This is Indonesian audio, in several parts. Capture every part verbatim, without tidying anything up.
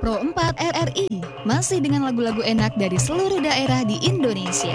Pro empat R R I, masih dengan lagu-lagu enak dari seluruh daerah di Indonesia.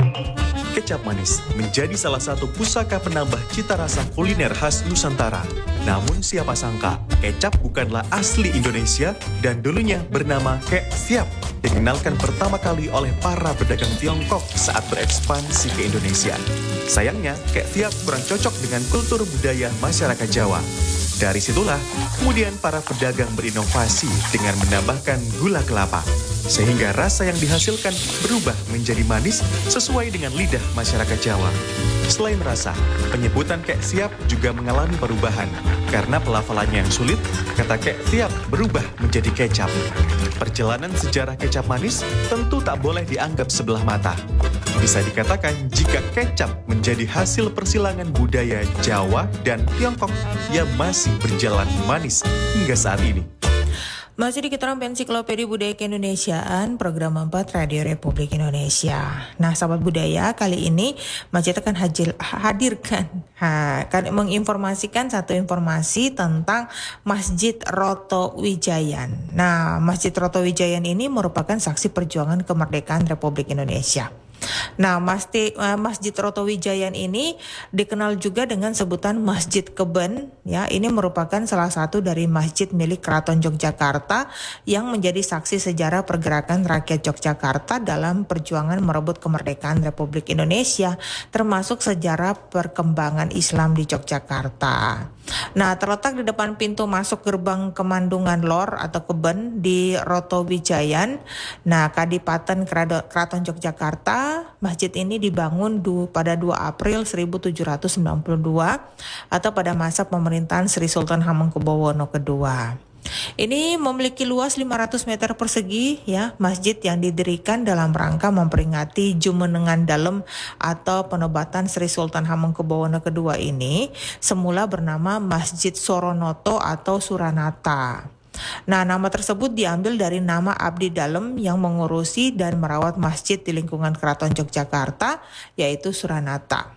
Kecap manis menjadi salah satu pusaka penambah cita rasa kuliner khas Nusantara. Namun siapa sangka, kecap bukanlah asli Indonesia dan dulunya bernama Kek Siap. Dikenalkan pertama kali oleh para pedagang Tiongkok saat berekspansi ke Indonesia. Sayangnya, Kek Siap kurang cocok dengan kultur budaya masyarakat Jawa. Dari situlah, kemudian para pedagang berinovasi dengan menambahkan gula kelapa. Sehingga rasa yang dihasilkan berubah menjadi manis sesuai dengan lidah masyarakat Jawa. Selain rasa, penyebutan Kek Siap juga mengalami perubahan. Karena pelafalannya yang sulit, kata Kek Siap berubah menjadi kecap. Perjalanan sejarah kecap manis tentu tak boleh dianggap sebelah mata. Bisa dikatakan jika kecap menjadi hasil persilangan budaya Jawa dan Tiongkok yang masih berjalan manis hingga saat ini. Masih di Keterangan Ensiklopedia Budaya Keindonesiaan, program empat Radio Republik Indonesia. Nah, sahabat budaya, kali ini Masjid akan hajil, hadirkan, ha, akan menginformasikan satu informasi tentang Masjid Roto Wijayan. Nah, Masjid Roto Wijayan ini merupakan saksi perjuangan kemerdekaan Republik Indonesia. Nah, Masjid, Masjid Roto Wijayan ini dikenal juga dengan sebutan Masjid Keben. Ya, ini merupakan salah satu dari masjid milik Keraton Yogyakarta yang menjadi saksi sejarah pergerakan rakyat Yogyakarta dalam perjuangan merebut kemerdekaan Republik Indonesia, termasuk sejarah perkembangan Islam di Yogyakarta. Nah, terletak di depan pintu masuk gerbang Kemandungan Lor atau Keben di Roto Wijayan. Nah, Kadipaten Keraton Yogyakarta. Masjid ini dibangun du, pada dua April seribu tujuh ratus sembilan puluh dua atau pada masa pemerintahan Sri Sultan Hamengkubuwono kedua. Ini memiliki luas lima ratus meter persegi, ya, masjid yang didirikan dalam rangka memperingati Jumenengan Dalem atau penobatan Sri Sultan Hamengkubuwono kedua ini semula bernama Masjid Soronoto atau Suranata. Nah, nama tersebut diambil dari nama abdi dalem yang mengurusi dan merawat masjid di lingkungan Keraton Yogyakarta, yaitu Suranata.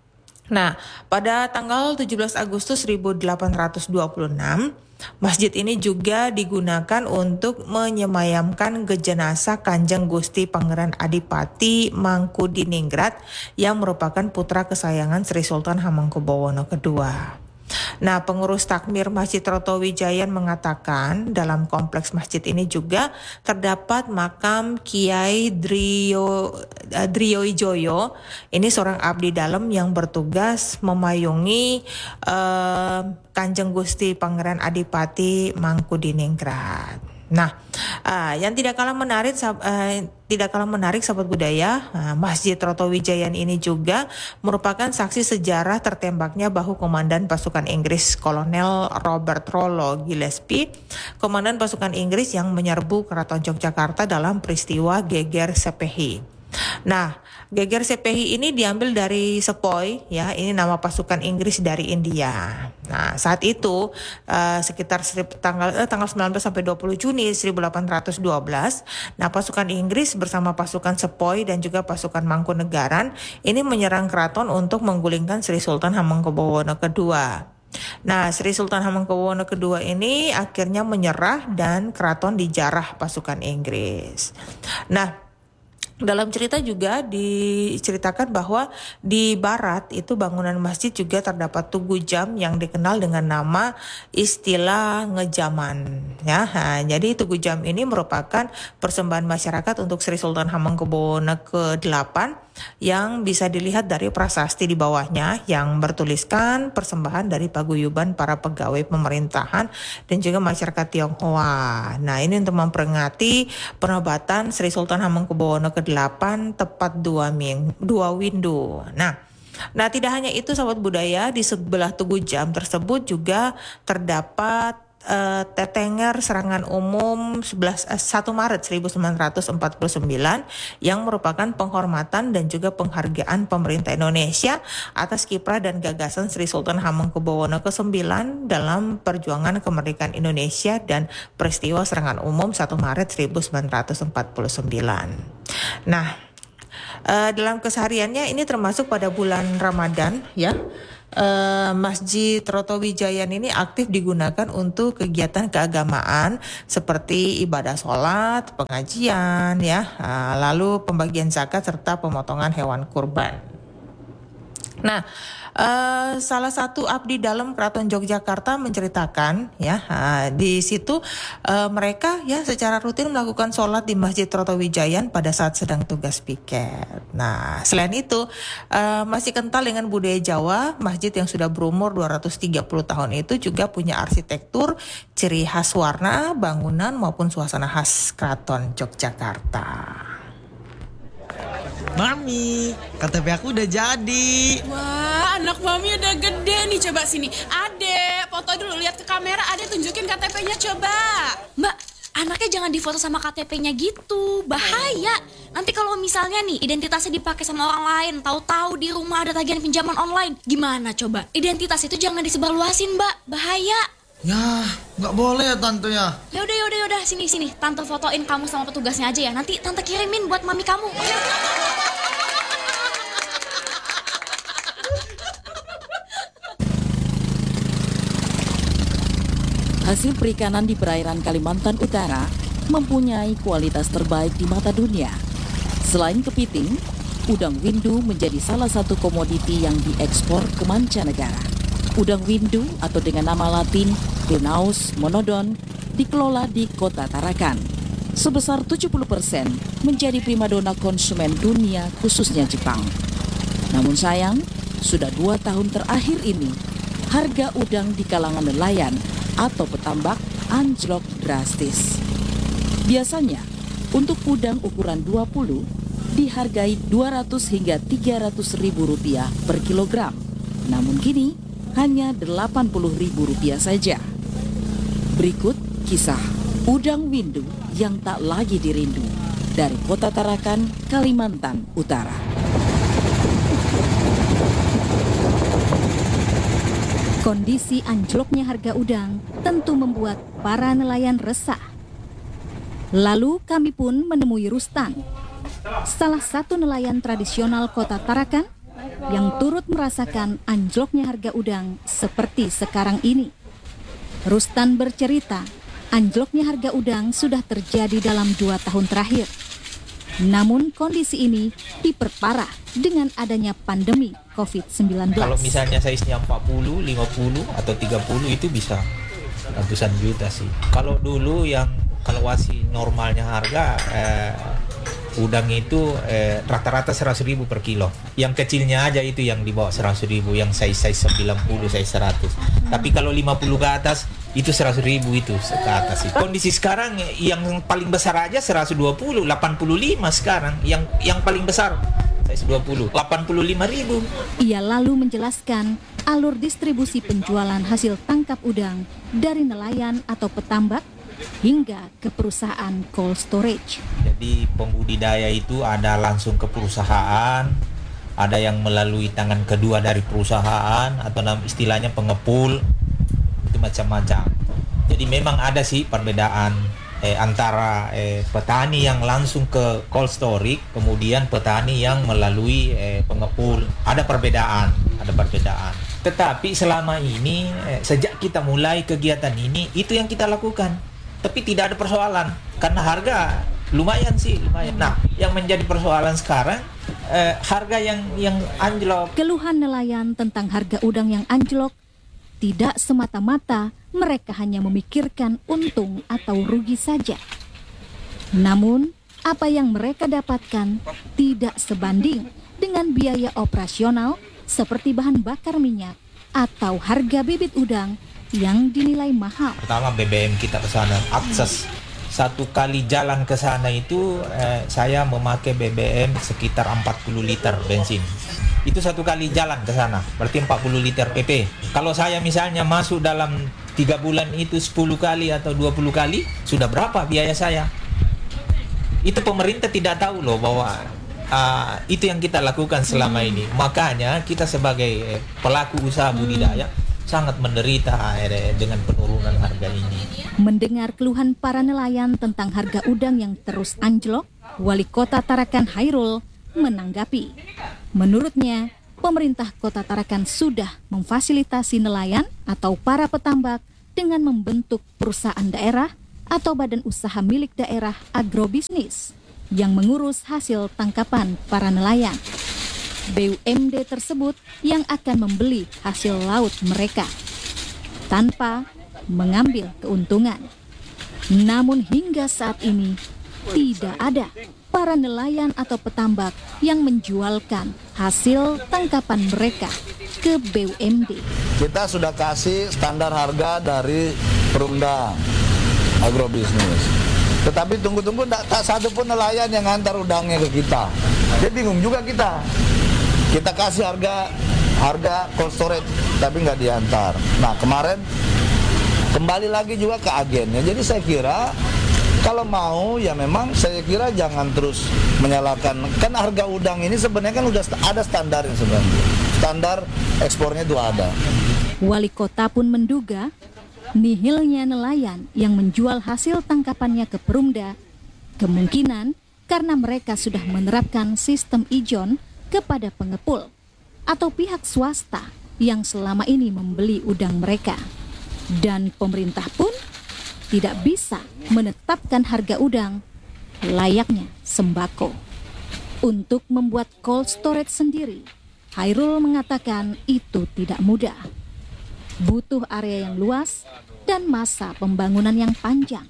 Nah, pada tanggal tujuh belas Agustus seribu delapan ratus dua puluh enam, masjid ini juga digunakan untuk menyemayamkan jenazah Kanjeng Gusti Pangeran Adipati Mangkudiningrat yang merupakan putra kesayangan Sri Sultan Hamengkubuwono kedua. Nah, pengurus takmir Masjid Roto Wijayan mengatakan dalam kompleks masjid ini juga terdapat makam Kiai Drio Driowijoyo. Ini seorang abdi dalem yang bertugas memayungi uh, Kanjeng Gusti Pangeran Adipati Mangkudiningrat. Nah, uh, yang tidak kalah menarik, uh, tidak kalah menarik sahabat budaya, uh, Masjid Roto Wijayan ini juga merupakan saksi sejarah tertembaknya bahu komandan pasukan Inggris Kolonel Robert Rollo Gillespie, komandan pasukan Inggris yang menyerbu Keraton Yogyakarta dalam peristiwa Geger Sepehi. Nah, Geger Sepehi ini diambil dari Sepoy, ya, ini nama pasukan Inggris dari India. Nah, saat itu uh, sekitar tanggal eh, tanggal sembilan belas sampai dua puluh Juni seribu delapan ratus dua belas, nah pasukan Inggris bersama pasukan Sepoy dan juga pasukan Mangkunegaran ini menyerang keraton untuk menggulingkan Sri Sultan Hamengkubuwono kedua. Nah, Sri Sultan Hamengkubuwono kedua ini akhirnya menyerah dan keraton dijarah pasukan Inggris. Nah, dalam cerita juga diceritakan bahwa di barat itu bangunan masjid juga terdapat tugu jam yang dikenal dengan nama istilah ngejaman, ya. Nah, jadi tugu jam ini merupakan persembahan masyarakat untuk Sri Sultan Hamengkubuwono kedelapan yang bisa dilihat dari prasasti di bawahnya yang bertuliskan persembahan dari paguyuban para pegawai pemerintahan dan juga masyarakat Tionghoa. Nah, ini untuk memperingati penobatan Sri Sultan Hamengkubuwono kedelapan tepat dua ming dua windu. Nah, nah tidak hanya itu sahabat budaya, di sebelah tugu jam tersebut juga terdapat Uh, Tetenger Serangan Umum satu Maret seribu sembilan ratus empat puluh sembilan yang merupakan penghormatan dan juga penghargaan pemerintah Indonesia atas kiprah dan gagasan Sri Sultan Hamengkubuwono kesembilan dalam perjuangan kemerdekaan Indonesia dan peristiwa Serangan Umum satu Maret seribu sembilan ratus empat puluh sembilan. Nah, uh, dalam kesehariannya ini termasuk pada bulan Ramadan, ya. eh, Masjid Rotowijayan ini aktif digunakan untuk kegiatan keagamaan seperti ibadah sholat, pengajian, ya, ah, lalu pembagian zakat serta pemotongan hewan kurban. Nah, uh, salah satu abdi dalam Keraton Yogyakarta menceritakan, ya, uh, di situ uh, mereka ya secara rutin melakukan sholat di Masjid Rotowijayan pada saat sedang tugas piket. Nah, selain itu uh, masih kental dengan budaya Jawa, masjid yang sudah berumur dua ratus tiga puluh tahun itu juga punya arsitektur, ciri khas warna, bangunan maupun suasana khas Keraton Yogyakarta. Mami, K T P aku udah jadi. Wah, anak mami udah gede nih. Coba sini. Adek, foto dulu. Lihat ke kamera. Adek tunjukin K T P-nya coba. Mbak, anaknya jangan difoto sama K T P-nya gitu. Bahaya. Nanti kalau misalnya nih identitasnya dipakai sama orang lain, tahu-tahu di rumah ada tagihan pinjaman online. Gimana coba? Identitas itu jangan disebarluasin, Mbak. Bahaya. Ya, nggak boleh ya tante ya. Yaudah, yaudah, yaudah. Sini, sini. Tante fotoin kamu sama petugasnya aja ya. Nanti tante kirimin buat mami kamu. Hasil perikanan di perairan Kalimantan Utara mempunyai kualitas terbaik di mata dunia. Selain kepiting, udang windu menjadi salah satu komoditi yang diekspor ke mancanegara. Udang windu atau dengan nama latin Clunaeus monodon dikelola di Kota Tarakan. Sebesar tujuh puluh persen menjadi primadona konsumen dunia khususnya Jepang. Namun sayang, sudah dua tahun terakhir ini, harga udang di kalangan nelayan atau petambak anjlok drastis. Biasanya, untuk udang ukuran dua puluh dihargai dua ratus hingga tiga ratus ribu rupiah per kilogram. Namun kini hanya delapan puluh ribu rupiah saja. Berikut kisah udang windu yang tak lagi dirindu dari Kota Tarakan, Kalimantan Utara. Kondisi anjloknya harga udang tentu membuat para nelayan resah. Lalu kami pun menemui Rustan, salah satu nelayan tradisional Kota Tarakan yang turut merasakan anjloknya harga udang seperti sekarang ini. Rustan bercerita, anjloknya harga udang sudah terjadi dalam dua tahun terakhir. Namun kondisi ini diperparah dengan adanya pandemi covid sembilan belas. Kalau misalnya size-nya empat puluh, lima puluh atau tiga puluh itu bisa ratusan juta sih. Kalau dulu yang kalau masih normalnya harga eh, udang itu eh, rata-rata seratus ribu per kilo. Yang kecilnya aja itu yang di bawah seratus ribu, yang size-size sembilan puluh, size seratus. Hmm. Tapi kalau lima puluh ke atas itu seratus ribu itu ke atas itu. Kondisi sekarang yang paling besar aja seratus dua puluh, delapan puluh lima sekarang. Yang yang paling besar size dua puluh, delapan puluh lima ribu. Ia lalu menjelaskan alur distribusi penjualan hasil tangkap udang dari nelayan atau petambak hingga ke perusahaan cold storage. Jadi pembudidaya itu ada langsung ke perusahaan, ada yang melalui tangan kedua dari perusahaan atau istilahnya pengepul, itu macam-macam. Jadi memang ada sih perbedaan eh, antara eh, petani yang langsung ke cold storage, kemudian petani yang melalui eh, pengepul. Ada perbedaan, ada perbedaan. Tetapi selama ini eh, sejak kita mulai kegiatan ini, itu yang kita lakukan. Tapi tidak ada persoalan karena harga lumayan sih, lumayan. Nah, yang menjadi persoalan sekarang eh, harga yang yang anjlok. Keluhan nelayan tentang harga udang yang anjlok tidak semata-mata mereka hanya memikirkan untung atau rugi saja. Namun, apa yang mereka dapatkan tidak sebanding dengan biaya operasional seperti bahan bakar minyak atau harga bibit udang yang dinilai mahal. Pertama B B M kita ke sana, akses satu kali jalan ke sana itu eh, saya memakai B B M sekitar empat puluh liter bensin. Itu satu kali jalan ke sana, berarti empat puluh liter P P. Kalau saya misalnya masuk dalam tiga bulan itu sepuluh kali atau dua puluh kali, sudah berapa biaya saya? Itu pemerintah tidak tahu loh bahwa uh, itu yang kita lakukan selama hmm. ini. Makanya kita sebagai pelaku usaha budidaya hmm. sangat menderita eh, dengan penurunan harga ini. Mendengar keluhan para nelayan tentang harga udang yang terus anjlok, Wali Kota Tarakan Hairul menanggapi. Menurutnya, pemerintah Kota Tarakan sudah memfasilitasi nelayan atau para petambak dengan membentuk perusahaan daerah atau badan usaha milik daerah agrobisnis yang mengurus hasil tangkapan para nelayan. B U M D tersebut yang akan membeli hasil laut mereka tanpa mengambil keuntungan. Namun hingga saat ini tidak ada para nelayan atau petambak yang menjualkan hasil tangkapan mereka ke B U M D. Kita sudah kasih standar harga dari Perumda Agrobisnis. Tetapi tunggu-tunggu tak, tak satu pun nelayan yang ngantar udangnya ke kita. Jadi bingung juga kita. Kita kasih harga harga cold storage tapi nggak diantar. Nah kemarin kembali lagi juga ke agennya. Jadi saya kira kalau mau ya memang saya kira jangan terus menyalahkan. Kan harga udang ini sebenarnya kan udah ada standarnya sebenarnya. Standar ekspornya itu ada. Wali kota pun menduga nihilnya nelayan yang menjual hasil tangkapannya ke Perumda kemungkinan karena mereka sudah menerapkan sistem ijon kepada pengepul atau pihak swasta yang selama ini membeli udang mereka. Dan pemerintah pun tidak bisa menetapkan harga udang layaknya sembako. Untuk membuat cold storage sendiri, Hairul mengatakan itu tidak mudah. Butuh area yang luas dan masa pembangunan yang panjang.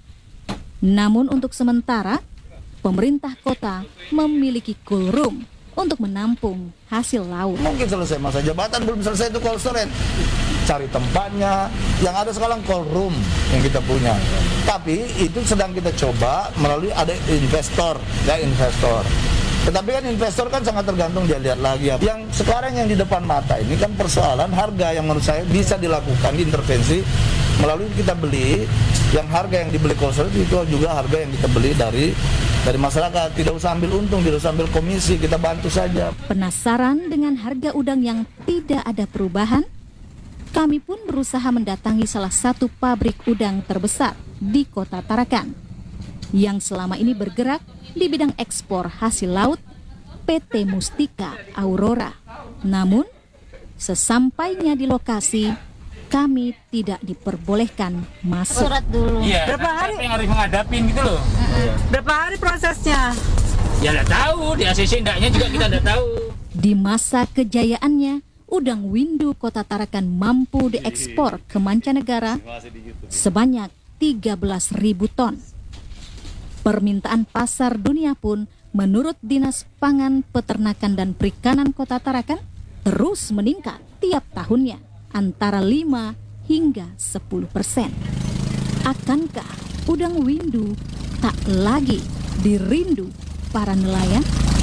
Namun untuk sementara, pemerintah kota memiliki cool room untuk menampung hasil laut. Mungkin selesai masa jabatan, belum selesai itu cold storage. Cari tempatnya, yang ada sekarang cold room yang kita punya. Tapi itu sedang kita coba melalui ada investor, ya investor. Tetapi kan investor kan sangat tergantung, dia lihat lagi. Yang sekarang yang di depan mata ini kan persoalan harga yang menurut saya bisa dilakukan intervensi melalui kita beli, yang harga yang dibeli cold storage itu juga harga yang kita beli dari dari masyarakat. Tidak usah ambil untung, tidak usah ambil komisi, kita bantu saja. Penasaran dengan harga udang yang tidak ada perubahan? Kami pun berusaha mendatangi salah satu pabrik udang terbesar di Kota Tarakan yang selama ini bergerak di bidang ekspor hasil laut, P T Mustika Aurora. Namun, sesampainya di lokasi, kami tidak diperbolehkan masuk. Surat dulu. Iya. Berapa hari yang harus menghadapin gitu loh? Uh-uh. Berapa hari prosesnya? Ya nggak tahu, di A C C ndaknya juga kita nggak tahu. Di masa kejayaannya, udang windu Kota Tarakan mampu diekspor ke mancanegara sebanyak tiga belas ribu ton. Permintaan pasar dunia pun menurut Dinas Pangan, Peternakan dan Perikanan Kota Tarakan terus meningkat tiap tahunnya antara lima hingga sepuluh persen. Akankah udang windu tak lagi dirindu para nelayan?